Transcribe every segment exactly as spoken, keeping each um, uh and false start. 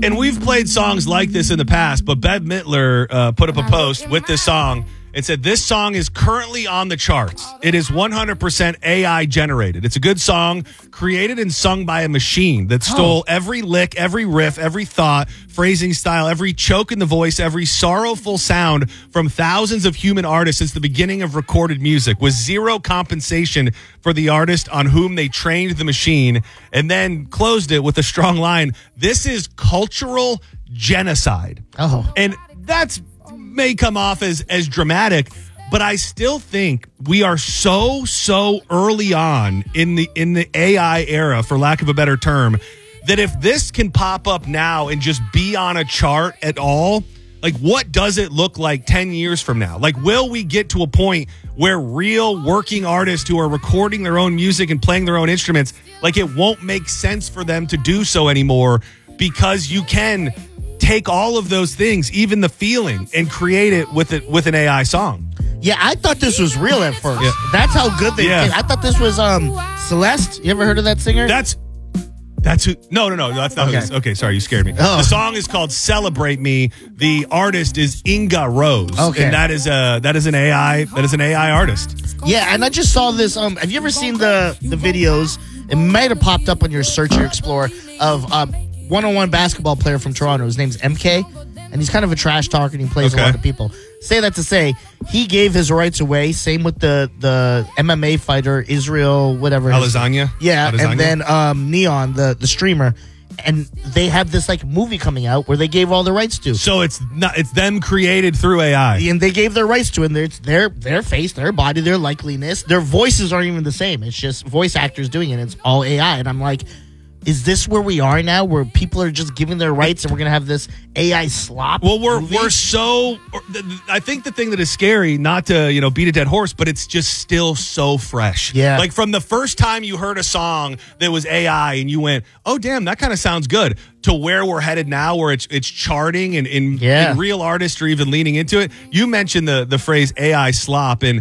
And we've played songs like this in the past, but Bette Midler uh, put up a post with this song and said, this song is currently on the charts. It is one hundred percent A I generated. It's a good song created and sung by a machine that stole oh. every lick, every riff, every thought, phrasing style, every choke in the voice, every sorrowful sound from thousands of human artists since the beginning of recorded music, with zero compensation for the artist on whom they trained the machine, and then closed it with a strong line, this is cultural genocide. Oh. And that's may come off as as dramatic, but I still think we are so so early on in the in the A I era, for lack of a better term, that if this can pop up now and just be on a chart at all, like what does it look like ten years from now? Like, will we get to a point where real working artists who are recording their own music and playing their own instruments, like it won't make sense for them to do so anymore, because you can take all of those things, even the feeling, and create it with it with an A I song. Yeah, I thought this was real at first. Yeah. That's how good they yeah. did. I thought this was um Celeste. You ever heard of that singer? That's that's who. No, no, no. That's not. Okay. Who this, okay, sorry, you scared me. Oh. The song is called "Celebrate Me." The artist is Inga Rose, okay. and that is a that is an A I that is an A I artist. Yeah, and I just saw this. Um, have you ever seen the the videos? It might have popped up on your search or Explorer of um. one-on-one basketball player from Toronto. His name's M K, and he's kind of a trash talker, and he plays okay. a lot of people. Say that to say, he gave his rights away. Same with the, the M M A fighter, Israel, whatever. Adesanya? Yeah, Adesanya? and then um, Neon, the, the streamer. And they have this like movie coming out where they gave all the rights to. So it's not it's them created through A I. And they gave their rights to it. And it's their, their face, their body, their likeliness. Their voices aren't even the same. It's just voice actors doing it. It's all A I. And I'm like, is this where we are now, where people are just giving their rights and we're going to have this A I slop? Well, we're movie? we're so. I think the thing that is scary, not to you know beat a dead horse, but it's just still so fresh. Yeah. Like from the first time you heard a song that was A I and you went, "Oh, damn, that kind of sounds good," to where we're headed now, where it's it's charting and, and, yeah. and real artists are even leaning into it. You mentioned the the phrase A I slop, and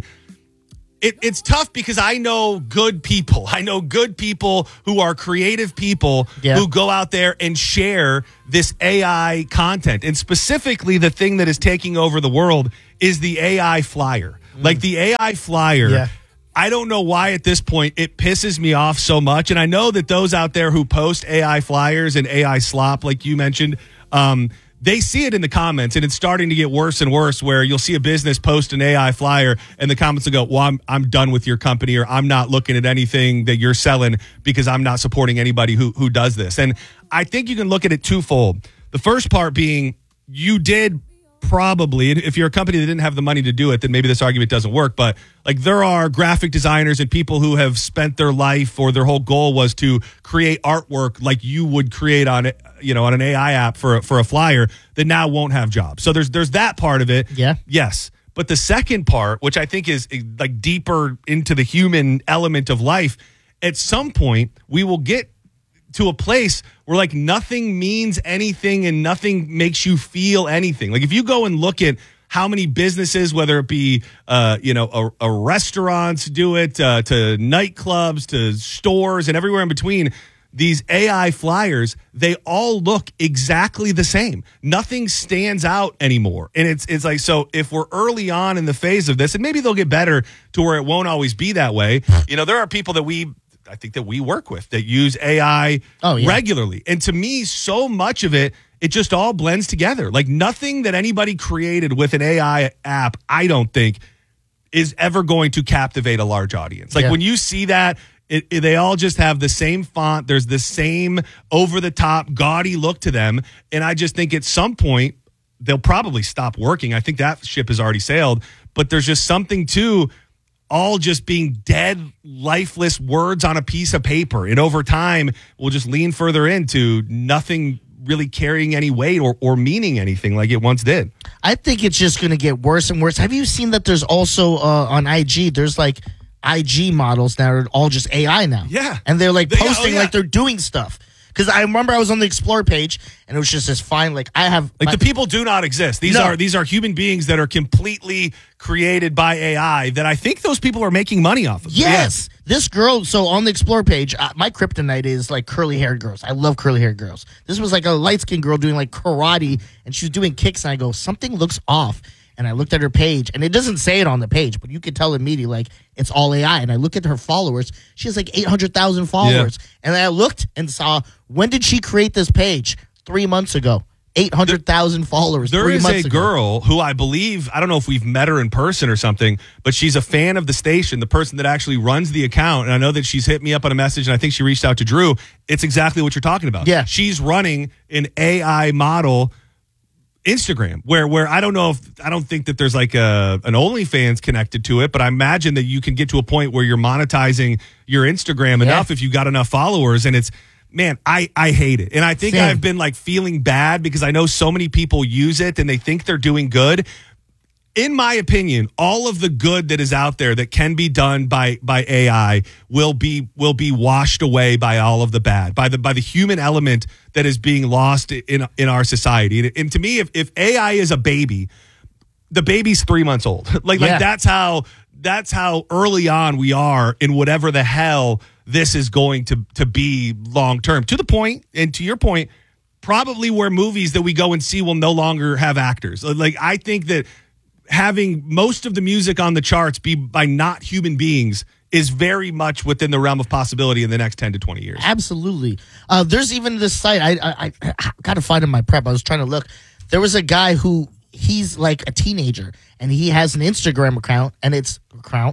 It, it's tough because I know good people. I know good people who are creative people yeah. who go out there and share this A I content. And specifically, the thing that is taking over the world is the A I flyer. Mm. Like the A I flyer. Yeah. I don't know why at this point it pisses me off so much. And I know that those out there who post A I flyers and A I slop, like you mentioned, um, they see it in the comments, and it's starting to get worse and worse, where you'll see a business post an A I flyer and the comments will go, well, I'm, I'm done with your company, or I'm not looking at anything that you're selling because I'm not supporting anybody who, who does this. And I think you can look at it twofold. The first part being, you did probably, if you're a company that didn't have the money to do it, then maybe this argument doesn't work. But like, there are graphic designers and people who have spent their life, or their whole goal was to create artwork like you would create on it, you know, on an A I app for for a flyer, that now won't have jobs. So there's there's that part of it. Yeah. Yes. But the second part, which I think is like deeper into the human element of life, at some point we will get to a place where like nothing means anything and nothing makes you feel anything. Like if you go and look at how many businesses, whether it be, uh, you know, a, a restaurants do it, uh, to nightclubs, to stores and everywhere in between, these A I flyers, they all look exactly the same. Nothing stands out anymore. And it's it's like, so if we're early on in the phase of this, and maybe they'll get better to where it won't always be that way. You know, there are people that we, I think that we work with that use A I oh, yeah. regularly. And to me, so much of it, it just all blends together. Like nothing that anybody created with an A I app, I don't think, is ever going to captivate a large audience. Like yeah. when you see that, It, it, they all just have the same font. There's the same over-the-top, gaudy look to them. And I just think at some point, they'll probably stop working. I think that ship has already sailed. But there's just something to all just being dead, lifeless words on a piece of paper. And over time, we'll just lean further into nothing really carrying any weight or, or meaning anything like it once did. I think it's just going to get worse and worse. Have you seen that there's also uh, on I G, there's like I G models that are all just A I now. Yeah. And they're like They- posting oh, yeah. like they're doing stuff. Because I remember I was on the Explore page, and it was just this fine, like, I have... Like, my, the people do not exist. These No. are these are human beings that are completely created by A I that I think those people are making money off of. Yes. This girl, so on the Explore page, uh, my kryptonite is, like, curly-haired girls. I love curly-haired girls. This was, like, a light-skinned girl doing, like, karate, and she was doing kicks, and I go, something looks off. And I looked at her page, and it doesn't say it on the page, but you could tell immediately, like, it's all A I. And I look at her followers. She has, like, eight hundred thousand followers. Yeah. And I looked and saw, when did she create this page? Three months ago. eight hundred thousand followers There three is months a ago. girl who I believe, I don't know if we've met her in person or something, but she's a fan of the station, the person that actually runs the account. And I know that she's hit me up on a message, and I think she reached out to Drew. It's exactly what you're talking about. Yeah. She's running an A I model Instagram where where I don't know if I don't think that there's like a an OnlyFans connected to it, but I imagine that you can get to a point where you're monetizing your Instagram Yeah. enough if you've got enough followers. And it's, man, I, I hate it. And I think Same. I've been like feeling bad because I know so many people use it and they think they're doing good. In my opinion, all of the good that is out there that can be done by by A I will be will be washed away by all of the bad, by the by the human element that is being lost in in our society. And, and to me, if, if A I is a baby, the baby's three months old. like Yeah. like that's how that's how early on we are in whatever the hell this is going to to be long term. To the point, and to your point, probably where movies that we go and see will no longer have actors. Like I think that having most of the music on the charts be by not human beings is very much within the realm of possibility in the next ten to twenty years. Absolutely. Uh, there's even this site. I, I, I, I got to find in my prep. I was trying to look. There was a guy who he's like a teenager and he has an Instagram account and it's account.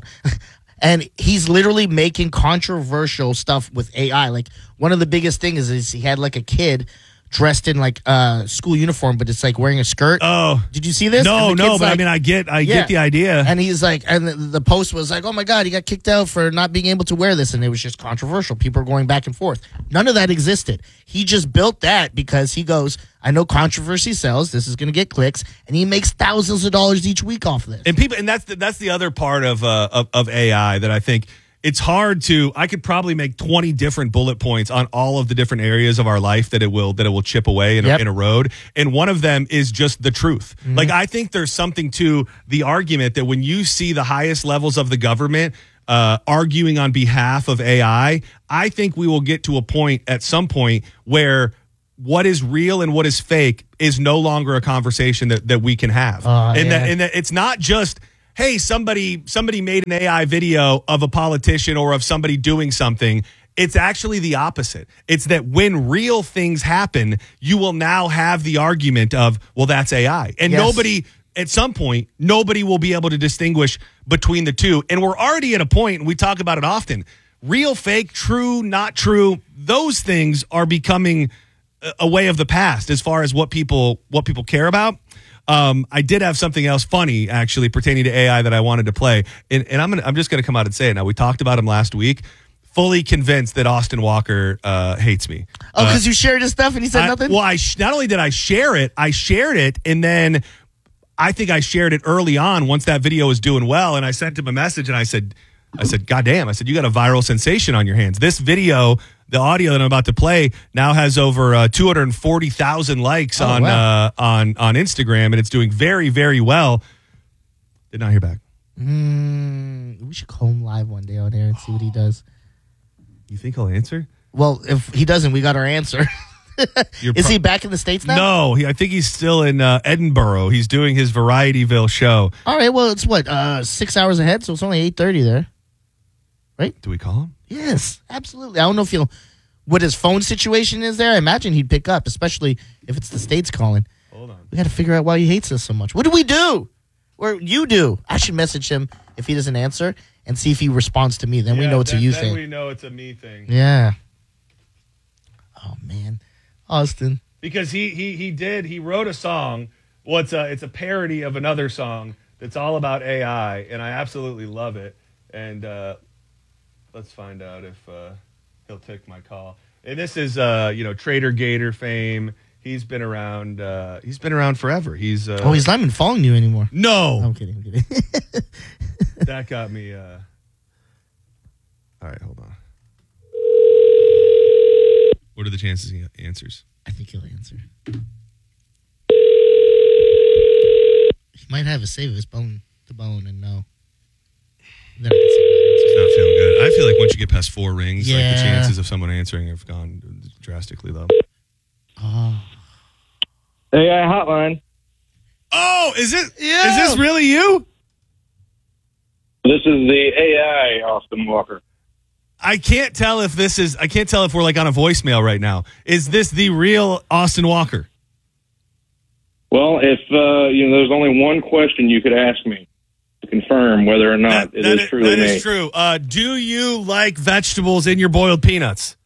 And he's literally making controversial stuff with A I. Like one of the biggest things is, is he had like a kid dressed in like a uh, school uniform, but it's like wearing a skirt. Oh, did you see this? No, And the no, kid's but I like- mean, I get, I Yeah. get the idea. And he's like, and the, the post was like, oh my God, he got kicked out for not being able to wear this. And it was just controversial. People are going back and forth. None of that existed. He just built that because he goes, I know controversy sells. This is going to get clicks. And he makes thousands of dollars each week off of this. And people, and that's the, that's the other part of, uh, of of A I that I think it's hard to. I could probably make twenty different bullet points on all of the different areas of our life that it will that it will chip away and Yep. in a road. And one of them is just the truth. Mm-hmm. Like I think there's something to the argument that when you see the highest levels of the government uh, arguing on behalf of A I, I think we will get to a point at some point where what is real and what is fake is no longer a conversation that, that we can have. Uh, and yeah. that and that it's not just, hey, somebody somebody made an A I video of a politician or of somebody doing something. It's actually the opposite. It's that when real things happen, you will now have the argument of, well, that's A I. And Yes. nobody, at some point, nobody will be able to distinguish between the two. And we're already at a point, and we talk about it often, real, fake, true, not true, those things are becoming a- a way of the past as far as what people what people care about. Um, I did have something else funny actually pertaining to A I that I wanted to play, and, and I'm gonna, I'm just going to come out and say it now. We talked about him last week. Fully convinced that Austin Walker uh, hates me. oh, because you shared his stuff and he said I- nothing? Well, I sh- not only did I share it, I shared it, and then I think I shared it early on once that video was doing well, and I sent him a message, and I said, I said, God damn, I said, you got a viral sensation on your hands. This video, the audio that I'm about to play, now has over uh, two hundred forty thousand likes Oh, on wow. uh, on on Instagram, and it's doing very, very well. Did not hear back. Mm, we should call him live one day on air and see what he does. You think he'll answer? Well, if he doesn't, we got our answer. You're Is pro- he back in the States now? No, he, I think he's still in uh, Edinburgh. He's doing his Varietyville show. All right, well, it's what, uh, six hours ahead, so it's only eight thirty there. Do we call him? Yes, absolutely. I don't know if he'll, what his phone situation is there. I imagine he'd pick up, especially if it's the States calling. Hold on. We got to figure out why he hates us so much. What do we do? Or you do? I should message him if he doesn't answer and see if he responds to me. Then we know it's a you thing. we know it's a me thing. Yeah. Oh, man. Austin. Because he he he did he wrote a song. Well, it's a it's a parody of another song that's all about A I, and I absolutely love it. And uh, let's find out if uh, he'll take my call. And this is uh, you know Trader Gator fame. He's been around. Uh, he's been around forever. He's uh, Oh, he's not even following you anymore. no. I'm kidding. I'm kidding. That got me. Uh... All right, hold on. What are the chances he answers? I think he'll answer. He might have a save his bone to bone and no. Then I can see what answers. He's not feeling good. I feel like once you get past four rings, like Yeah. the chances of someone answering have gone drastically low. Oh. A I hotline. Oh, is it? Yeah. Is this really you? This is the A I Austin Walker. I can't tell if this is. I can't tell if we're like on a voicemail right now. Is this the real Austin Walker? Well, if uh, you know, there's only one question you could ask me to confirm whether or not That, it that is is, truly that me. is true. Uh, do you like vegetables in your boiled peanuts?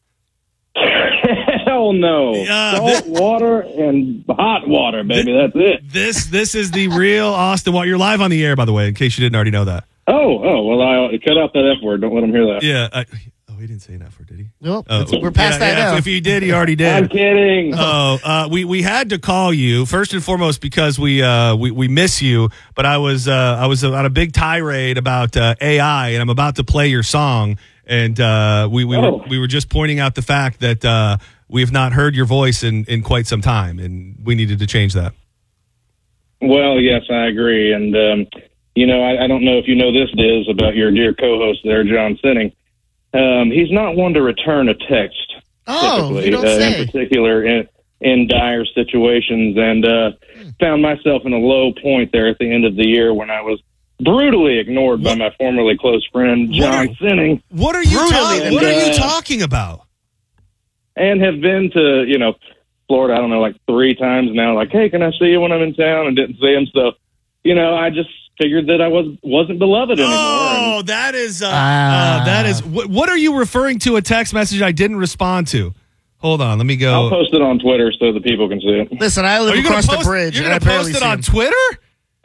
Hell no. Uh, Salt water and hot water, baby. That's it. This this is the real Austin Walker. You're live on the air, by the way, in case you didn't already know that. Oh, oh. Well, I cut out that F word. Don't let them hear that. Yeah. I, oh, he didn't say an F word, did he? Nope. Oh, It's- we're past yeah, that yeah, now. If, if he did, he already did. I'm kidding. Oh, uh, we we had to call you first and foremost because we uh, we we miss you. But I was uh, I was on a big tirade about uh, A I, and I'm about to play your song, and uh, we we Oh. were we were just pointing out the fact that uh, we have not heard your voice in, in quite some time, and we needed to change that. Well, yes, I agree. And, um, you know, I, I don't know if you know this, Diz, about your dear co-host there, John Sinning. Um, he's not one to return a text, Oh, typically, you don't uh, say. in particular in, in dire situations. And uh, found myself in a low point there at the end of the year when I was brutally ignored by my formerly close friend, John What Sinning, What are you Brutally, talking? What are you uh, talking about? and have been to, you know, Florida, I don't know, like three times now. Like, hey, can I see you when I'm in town? And didn't see him. So, you know, I just figured that I was, wasn't beloved anymore. Oh, And that is uh, Ah. uh, that is. What, what are you referring to? A text message I didn't respond to. Hold on, let me go. I'll post it on Twitter so the people can see it. Listen, I Are live you gonna across post, the bridge. You're and I going to barely post it see on him. Twitter?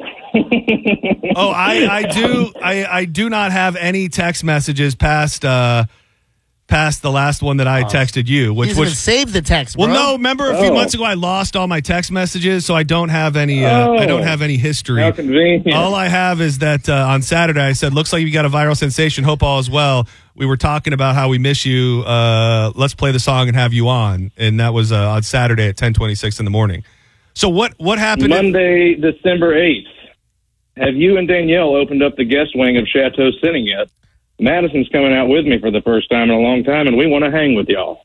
Oh, I, I do. I, I do not have any text messages past uh, past the last one that I texted you, He which doesn't even was. save the text, bro. Well, no. Remember, a few Oh. months ago, I lost all my text messages, so I don't have any. Uh, I don't Oh. have any history. How convenient. All I have is that uh, on Saturday I said, "Looks like you got a viral sensation. Hope all is well." We were talking about how we miss you. Uh, let's play the song and have you on, and that was uh, on Saturday at ten twenty six in the morning. So what what happened? Monday, December eighth. Have you and Danielle opened up the guest wing of Chateau Sinning yet? Madison's coming out with me for the first time in a long time, and we want to hang with y'all.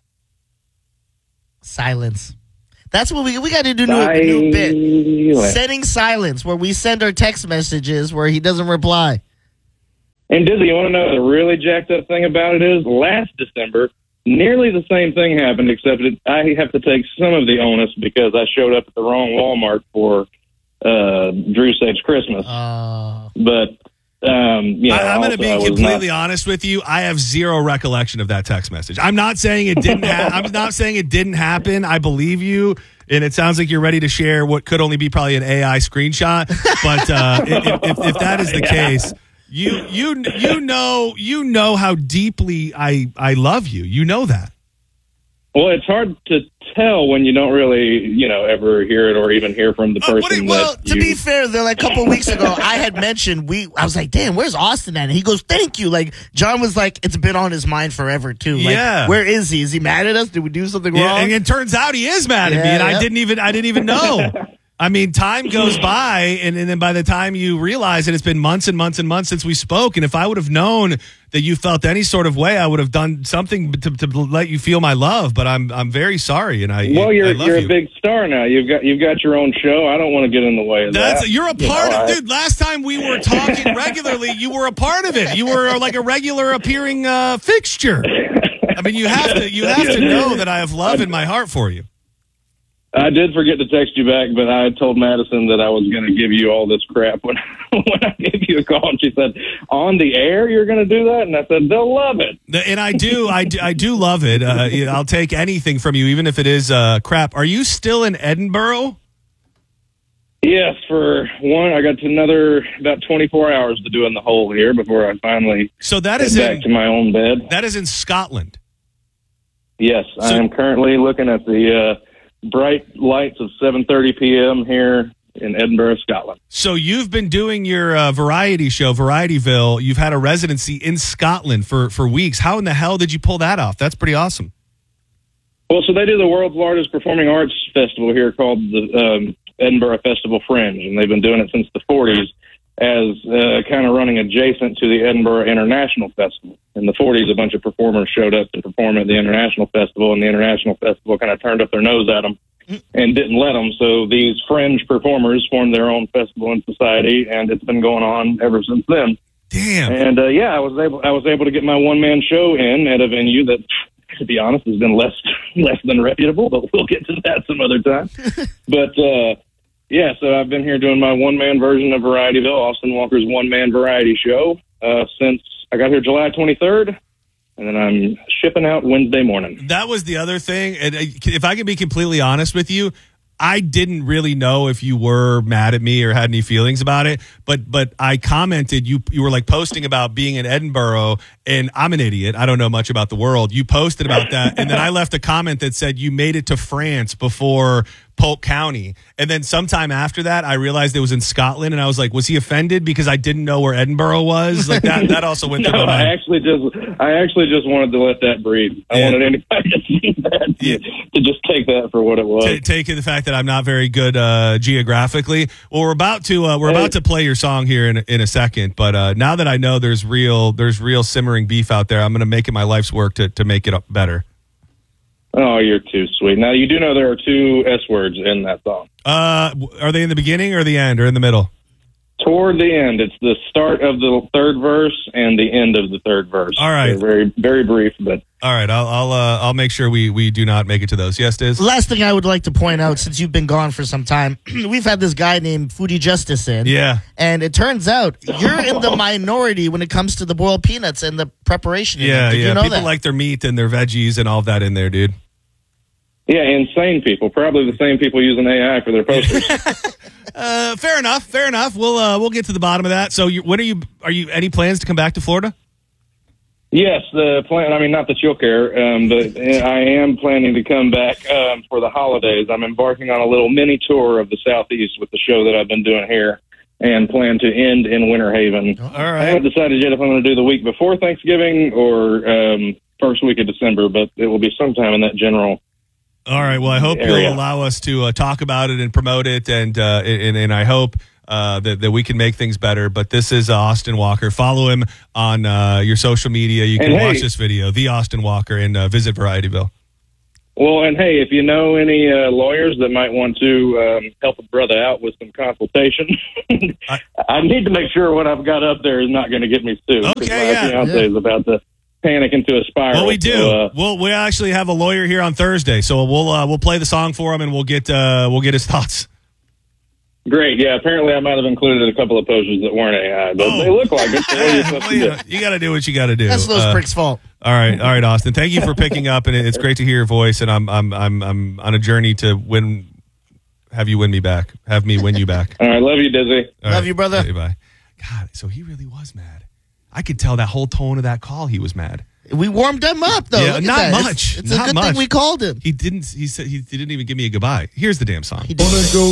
Silence. That's what we we got to do new, a new bit. Silence. Setting silence, where we send our text messages where he doesn't reply. And Dizzy, you want to know the really jacked up thing about it is? Last December, nearly the same thing happened, except it, I have to take some of the onus because I showed up at the wrong Walmart for uh, Drew Sage's Christmas. Uh, But, um, you know, I, I'm going to also be I was completely not- honest with you. I have zero recollection of that text message. I'm not saying it didn't. Ha- I'm not saying it didn't happen. I believe you, and it sounds like you're ready to share what could only be probably an A I screenshot. But uh, if, if, if that is the case, you you you know you know how deeply I I love you. You know that. Well, it's hard to tell when you don't really, you know, ever hear it or even hear from the Uh, what do person you- well, that to you... be fair, though, like a couple of weeks ago, I had mentioned we. I was like, "Damn, where's Austin at?" And he goes, "Thank you." Like John was like, "It's been on his mind forever too." Like, Yeah. where is he? Is he mad at us? Did we do something Yeah, wrong? and it turns out he is mad at me, Yeah, and I yep. didn't even I didn't even know. I mean, time goes by, and, and then by the time you realize it, it's been months and months and months since we spoke. And if I would have known that you felt any sort of way, I would have done something to, to let you feel my love. But I'm I'm very sorry, and I Well, you're I love you're you. a big star now. You've got you've got your own show. I don't want to get in the way of That's that. you're a You part know, of, I- dude. Last time we were talking regularly, you were a part of it. You were like a regular appearing uh, fixture. I mean, you have to you have to know that I have love in my heart for you. I did forget to text you back, but I told Madison that I was going to give you all this crap when when I gave you a call, and she said, "On the air, you're going to do that?" And I said, "They'll love it." And I do, I do, I do love it. Uh, you know, I'll take anything from you, even if it is uh, crap. Are you still in Edinburgh? Yes, for one, I got another about twenty-four hours to do in the hole here before I finally So that get is back in to my own bed. that is in Scotland. Yes, So- I am currently looking at the uh, bright lights of seven thirty p.m. here in Edinburgh, Scotland. So you've been doing your uh, variety show, Varietyville. You've had a residency in Scotland for for weeks. How in the hell did you pull that off? That's pretty awesome. Well, so they do the world's largest performing arts festival here called the um, Edinburgh Festival Fringe, and they've been doing it since the forties as uh, kind of running adjacent to the Edinburgh International Festival. In the forties, a bunch of performers showed up to perform at the International Festival, and the International Festival kind of turned up their nose at them and didn't let them. So these fringe performers formed their own festival and society, and it's been going on ever since then. Damn. And uh, yeah, I was able I was able to get my one man show in at a venue that, to be honest, has been less less than reputable, but we'll get to that some other time. But uh, yeah, so I've been here doing my one man version of Varietyville, Austin Walker's one man variety show, uh, since I got here July twenty-third. And then I'm shipping out Wednesday morning. That was the other thing. And if I can be completely honest with you, I didn't really know if you were mad at me or had any feelings about it, but but I commented, you you were like posting about being in Edinburgh, and I'm an idiot. I don't know much about the world. You posted about that, and then I left a comment that said you made it to France before Polk County. And then sometime after that, I realized it was in Scotland, and I was like, was he offended because I didn't know where Edinburgh was? Like that that also went no, through my mind. I actually just I actually just wanted to let that breathe. I Yeah. wanted anybody to see that, Yeah. to just take that for what it was. T- taking the fact that I'm not very good uh, geographically. Well, we're about to uh, we're Hey. about to play your song here in in a second. But uh, now that I know there's real there's real simmering beef out there, I'm going to make it my life's work to to make it up better. Oh, you're too sweet. Now, you do know there are two S words in that song. Uh, w- are they in the beginning or the end or in the middle? Toward the end, it's the start of the third verse and the end of the third verse. All right. They're very, very brief, but All right, I'll I'll uh, I'll make sure we we do not make it to those. Yes, Diz? Last thing I would like to point out, since you've been gone for some time, we've had this guy named Foodie Justice in. Yeah. And it turns out you're in the minority when it comes to the boiled peanuts and the preparation. of Yeah, them. Did yeah. you know People that? like their meat and their veggies and all of that in there, dude. yeah, insane people. Probably the same people using A I for their posters. Uh, fair enough. Fair enough. We'll uh, we'll get to the bottom of that. So, you, when are you? Are you any plans to come back to Florida? Yes, the plan. I mean, not that you'll care, um, but I am planning to come back um, for the holidays. I'm embarking on a little mini tour of the Southeast with the show that I've been doing here, and plan to end in Winter Haven. All I right. haven't decided yet if I'm going to do the week before Thanksgiving or um, first week of December, but it will be sometime in that general. All right. Well, I hope area. you'll allow us to uh, talk about it and promote it, and uh, and, and I hope uh, that that we can make things better. But this is uh, Austin Walker. Follow him on uh, your social media. You can And hey- watch this video, the Austin Walker, and uh, visit Varietyville. Well, and hey, if you know any uh, lawyers that might want to um, help a brother out with some consultation, I- I need to make sure what I've got up there is not going to get me sued. 'cause Okay, my yeah, fiance yeah. is about to panic into a spiral. Well, we do. So, uh, we'll we actually have a lawyer here on Thursday, so we'll uh, we'll play the song for him, and we'll get uh, we'll get his thoughts. great. Yeah, apparently I might have included a couple of posters that weren't A I, but Oh. they look like it. So what are you supposed Well, to you do? know, you got to do what you got to do. That's those Uh, pricks' fault. All right, all right, Austin. Thank you for picking up, and it- it's great to hear your voice. And I'm I'm I'm I'm on a journey to win, have you win me back, have me win you back. All right, love you, Dizzy. All Love right, you, brother. Bye. Bye. God, so he really was mad. I could tell that whole tone of that call. He was mad. We warmed him up, though. Yeah, Look at not that. It's- much, It's, a not good much. thing we called him. He didn't. He said he didn't even give me a goodbye. Here's the damn song. He did. Wanna go